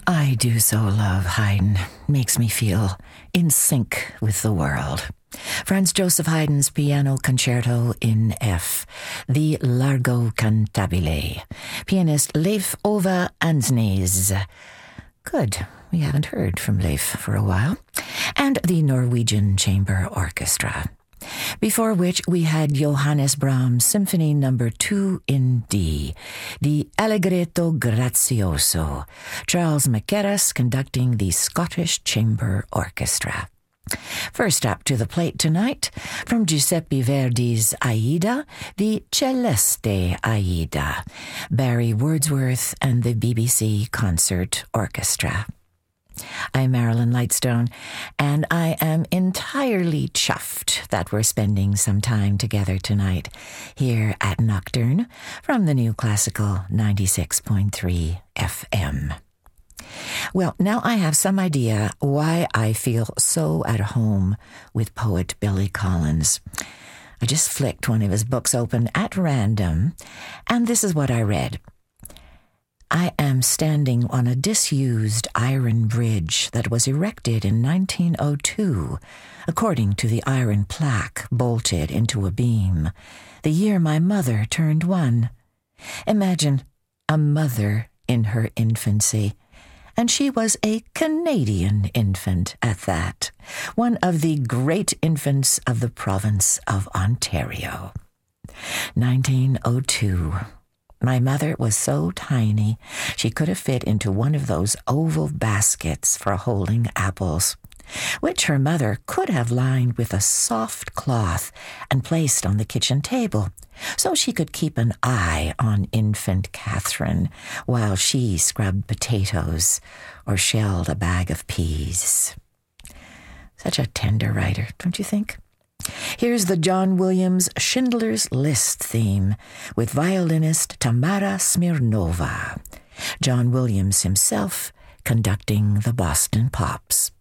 I do so love Haydn. Makes me feel in sync with the world. Franz Joseph Haydn's Piano Concerto in F, the Largo Cantabile. Pianist Leif Ove Andsnes. Good, we haven't heard from Leif for a while. And the Norwegian Chamber Orchestra. Before which we had Johannes Brahms Symphony No. 2 in D, the Allegretto Grazioso, Charles Mackerras conducting the Scottish Chamber Orchestra. First up to the plate tonight, from Giuseppe Verdi's Aida, the Celeste Aida, Barry Wordsworth and the BBC Concert Orchestra. I'm Marilyn Lightstone, and I am entirely chuffed that we're spending some time together tonight here at Nocturne from the New Classical 96.3 FM. Well, now I have some idea why I feel so at home with poet Billy Collins. I just flicked one of his books open at random, and this is what I read. I am standing on a disused iron bridge that was erected in 1902, according to the iron plaque bolted into a beam, the year my mother turned 1. Imagine a mother in her infancy. And she was a Canadian infant at that, one of the great infants of the province of Ontario. 1902. My mother was so tiny she could have fit into one of those oval baskets for holding apples, which her mother could have lined with a soft cloth and placed on the kitchen table, so she could keep an eye on infant Catherine while she scrubbed potatoes or shelled a bag of peas. Such a tender writer, don't you think? Here's the John Williams Schindler's List theme with violinist Tamara Smirnova. John Williams himself conducting the Boston Pops.